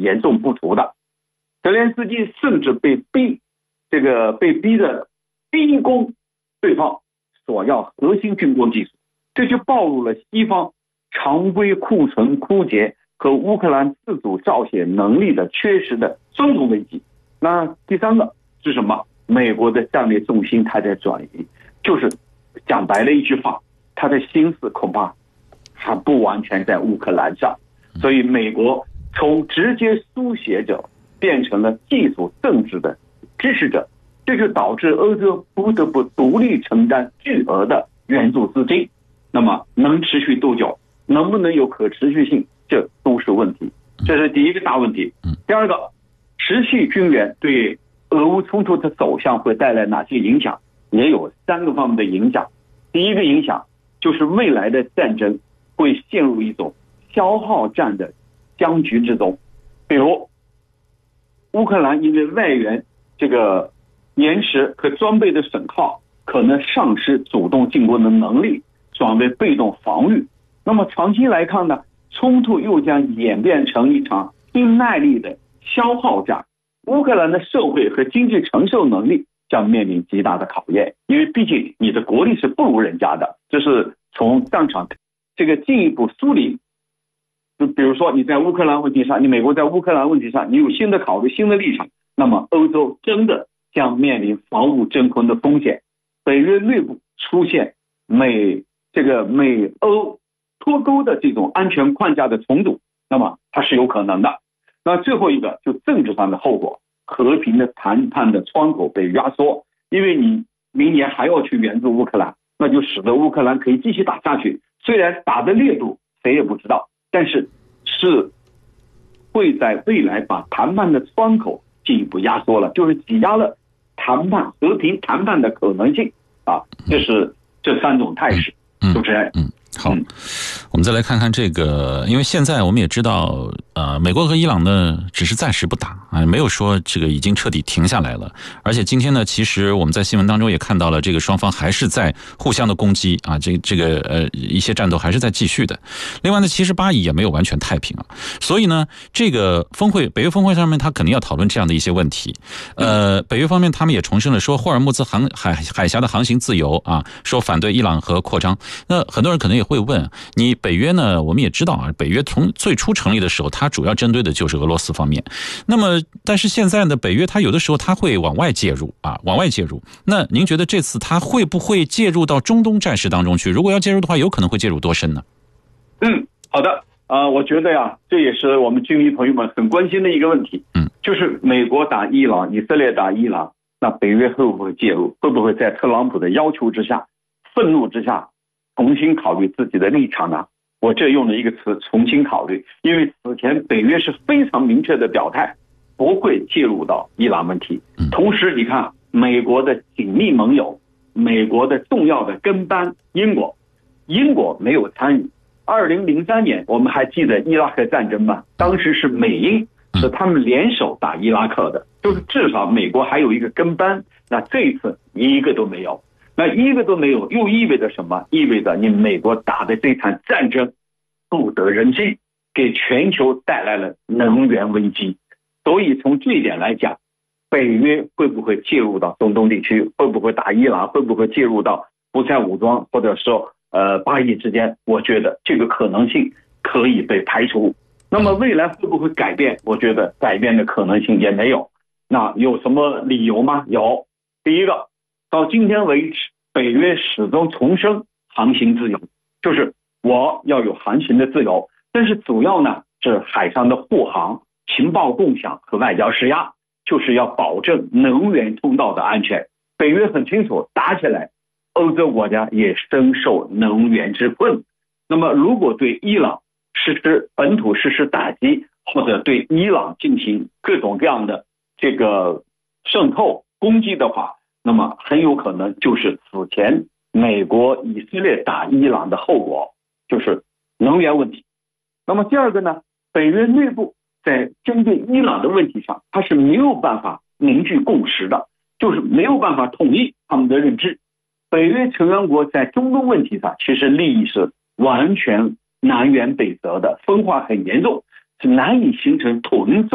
严重不足的。泽连斯基甚至被逼的逼宫对方索要核心军工技术，这就暴露了西方常规库存枯竭和乌克兰自主造血能力的缺失的双重危机。那第三个是什么？美国的战略重心它在转移，就是讲白了一句话，他的心思恐怕还不完全在乌克兰上，所以美国从直接书写者变成了技术政治的支持者，这就导致欧洲不得不独立承担巨额的援助资金。那么能持续多久，能不能有可持续性，这都是问题。这是第一个大问题。第二个，持续军援对俄乌冲突的走向会带来哪些影响，也有3个方面的影响。第一个影响就是未来的战争会陷入一种消耗战的僵局之中，比如乌克兰因为外援这个延迟和装备的损耗，可能丧失主动进攻的能力，转为被动防御。那么长期来看呢，冲突又将演变成一场拼耐力的消耗战，乌克兰的社会和经济承受能力将面临极大的考验，因为毕竟你的国力是不如人家的，这是从战场这个进一步梳理。就比如说你在乌克兰问题上，你美国在乌克兰问题上你有新的考虑、新的立场，那么欧洲真的将面临防务真空的风险。北约内部出现美欧脱钩的这种安全框架的重组，那么它是有可能的。那最后一个就政治上的后果，和平的谈判的窗口被压缩，因为你明年还要去援助乌克兰，那就使得乌克兰可以继续打下去，虽然打的烈度谁也不知道，但是会在未来把谈判的窗口进一步压缩了，就是挤压了和平谈判的可能性啊。这是这3种态势。主持人。 好，我们再来看看这个，因为现在我们也知道，美国和伊朗呢只是暂时不打啊，没有说这个已经彻底停下来了。而且今天呢，其实我们在新闻当中也看到了，这个双方还是在互相的攻击啊，一些战斗还是在继续的。另外呢，其实巴以也没有完全太平啊，所以呢，这个北约峰会上面，他肯定要讨论这样的一些问题。北约方面他们也重申了说，霍尔木兹海峡的航行自由啊，说反对伊朗核扩张。那很多人可能也会问，你北约呢，我们也知道啊，北约从最初成立的时候，它主要针对的就是俄罗斯方面。那么但是现在呢，北约它有的时候它会往外介入。那您觉得这次它会不会介入到中东战事当中去？如果要介入的话，有可能会介入多深呢？ 好的。我觉得呀，这也是我们军迷朋友们很关心的一个问题。就是美国打伊朗，以色列打伊朗，那北约会不会介入？会不会在特朗普的要求之下、愤怒之下重新考虑自己的立场呢？我这用了一个词，重新考虑，因为此前北约是非常明确的表态，不会介入到伊朗问题。同时你看美国的紧密盟友，美国的重要的跟班英国没有参与。2003年我们还记得伊拉克战争吗？当时是美英是他们联手打伊拉克的，就是至少美国还有一个跟班。那这一次一个都没有，那一个都没有又意味着什么？意味着你美国打的这场战争不得人心，给全球带来了能源危机。所以从这一点来讲，北约会不会介入到中东地区，会不会打伊朗，会不会介入到胡塞武装或者说巴以之间，我觉得这个可能性可以被排除。那么未来会不会改变？我觉得改变的可能性也没有。那有什么理由吗？有。第一个，到今天为止，北约始终重申航行自由，就是我要有航行的自由，但是主要呢是海上的护航、情报共享和外交施压，就是要保证能源通道的安全。北约很清楚，打起来欧洲国家也深受能源之困。那么如果对伊朗本土实施打击，或者对伊朗进行各种各样的这个渗透攻击的话，那么很有可能就是此前美国以色列打伊朗的后果，就是能源问题。那么第二个呢，北约内部在针对伊朗的问题上，它是没有办法凝聚共识的，就是没有办法统一他们的认知。北约成员国在中东问题上其实利益是完全南辕北辙的，分化很严重，是难以形成统一